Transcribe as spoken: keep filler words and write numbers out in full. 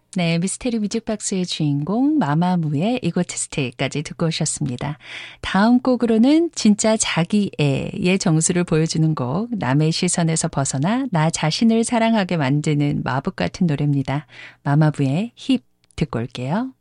네, 미스테리 뮤직박스의 주인공 마마무의 이고티스트까지 듣고 오셨습니다. 다음 곡으로는 진짜 자기애의 정수를 보여주는 곡, 남의 시선에서 벗어나 나 자신을 사랑하게 만드는 마법 같은 노래입니다. 마마무의 힙 듣고 올게요.